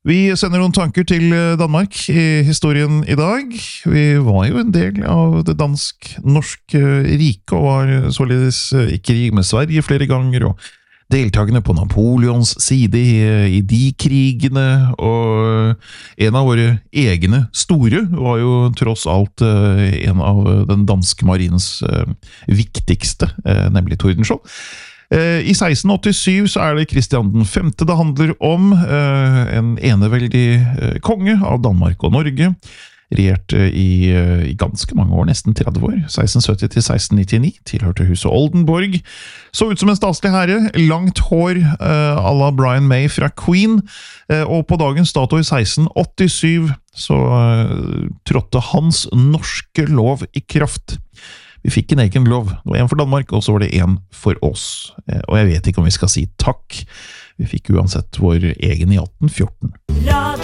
Vi sender noen tanker til Danmark i historien i dag. Vi var jo en del av det dansk-norske riket, og var således i krig med Sverige flere ganger, og deltagende på Napoleons side i de krigene, og en av våre egne store var jo tross alt en av den danske marinens viktigste, nemlig Tordenskjold. I 1687 så det Kristian den 5. det handler om, en eneveldig konge av Danmark og Norge, regjerte i ganske mange år, nesten 30 år, 1670 til 1699, tilhørte huset Oldenborg, så ut som en staselig herre, langt hår à la Brian May fra Queen, og på dagens dato i 1687 så trådte hans norske lov i kraft. Vi fikk en egen lov. Det var en for Danmark, og så var det en for oss. Og jeg vet ikke om vi skal si takk. Vi fikk uansett vår egen i 1814.